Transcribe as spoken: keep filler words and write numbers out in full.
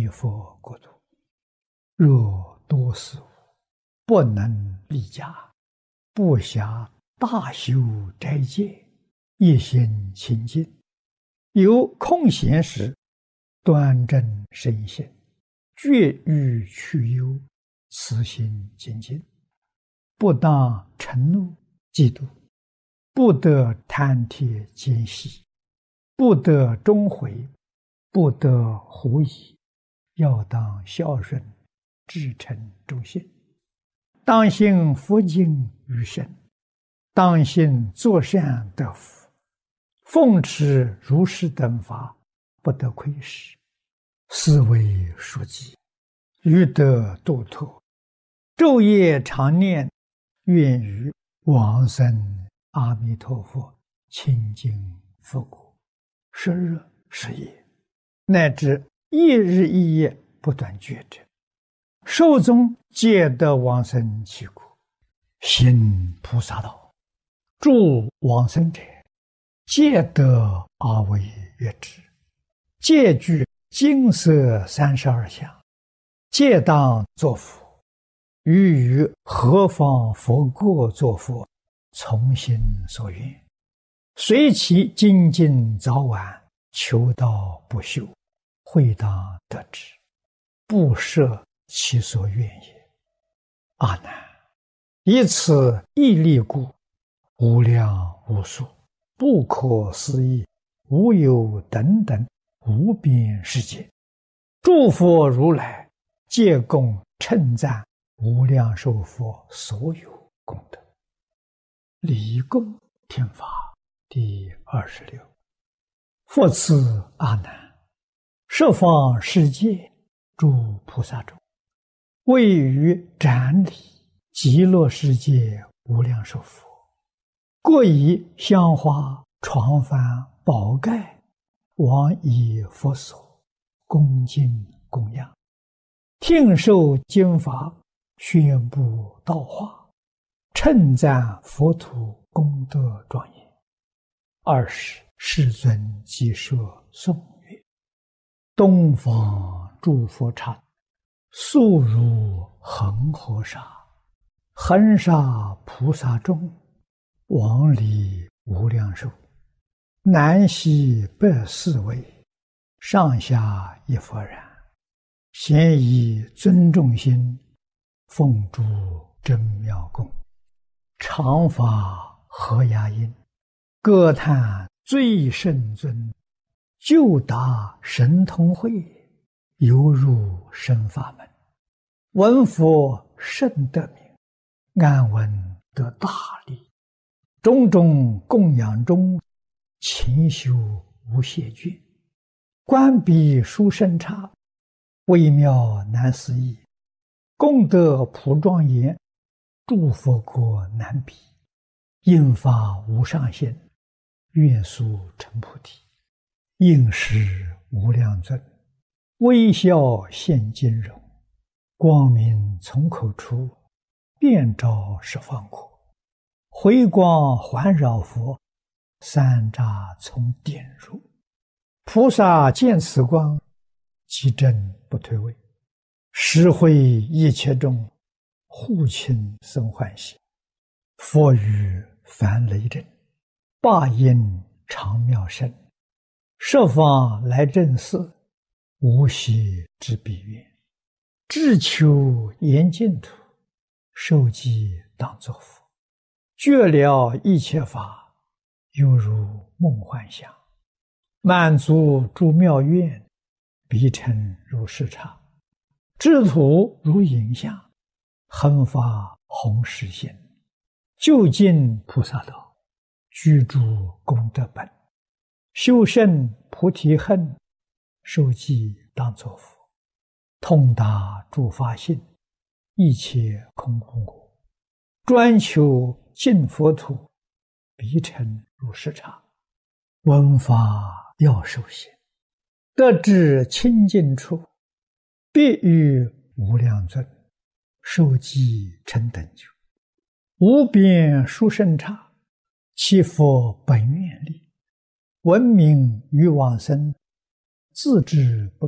彼佛国土。若多事物，不能立家，不暇大修斋戒，一心清净，有空闲时，端正身心，绝欲去忧，慈心精进，不当嗔怒嫉妒，不得贪帖奸细，不得终悔，不得狐疑，要当孝顺，至诚忠信，当信佛经于身，当信作善得福，奉持如是等法，不得亏失，是为书记，欲得度脱，昼夜常念，愿于往生阿弥陀佛清净佛国，十日十夜，乃至一日一夜不断觉者，寿终皆得往生其国，行菩萨道，助往生者，皆得阿惟越致，皆具金色三十二相，皆当作佛，于于何方佛国作佛，从心所愿，随其精进早晚，求道不休，会当得之，不设其所愿也。阿难，以此一力故，无量无数不可思议无有等等无边世界，诸佛如来皆共称赞无量寿佛所有功德。离供听法第二十六。复次阿难，十方世界诸菩萨中，位于展礼极乐世界无量寿佛，各以香花床幡宝盖往以佛所，恭敬供养，听受经法，宣布道化，称赞佛土功德庄严。二是世尊即设颂曰：东方诸佛刹，速如恒河沙，恒沙菩萨众，往礼无量寿，南西北四位，上下一佛然，咸以尊重心，奉诸真妙供，常发和雅音，歌叹最圣尊，就达神通慧，犹入深法门，闻佛甚得名，安闻得大利，种种供养中，勤修无懈倦，观彼殊胜刹，微妙难思议，功德普庄严，诸佛国难比，应发无上限，愿速成菩提，应时无量尊，微笑现金容，光明从口出，遍照十方国，回光环绕佛，三匝从点入，菩萨见此光，即正不退位，实会一切众，护亲生欢喜，佛语梵雷震，霸音长妙声，十方来正寺，无息之彼愿，志求严净土，受记当作佛，觉了一切法，犹如梦幻想，满足诸妙愿，彼成如是刹，智土如影像，恒发弘誓心，究竟菩萨道，居住功德本，修胜菩提恨，受记当作佛，通达诸法性，一切空无我，专求净佛土，彼成如是刹，闻法要受行，得至清净处，必与无量尊，受记成等觉，无边殊胜刹，其佛本愿力，闻名于往生，自知不